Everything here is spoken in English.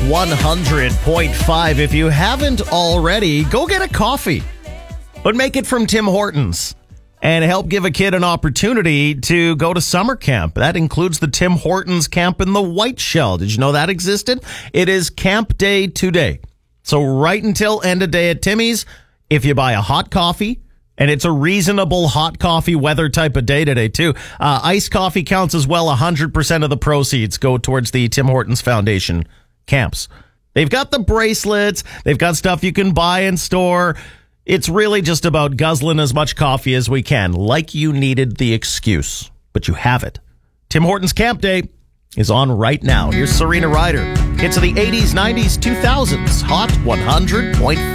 100.5. If you haven't already, go get a coffee, but make it from Tim Hortons and help give a kid an opportunity to go to summer camp. That includes the Tim Hortons camp in the White Shell. Did you know that existed? It is camp day today. So right until end of day at Timmy's, if you buy a hot coffee, and it's a reasonable hot coffee weather type of day today, too. Iced coffee counts as well. 100% of the proceeds go towards the Tim Hortons Foundation camps. They've got the bracelets. They've got stuff you can buy and store. It's really just about guzzling as much coffee as we can, like you needed the excuse. But you have it. Tim Hortons Camp Day is on right now. Here's Serena Ryder. Hits of the 80s, 90s, 2000s. Hot 100.5.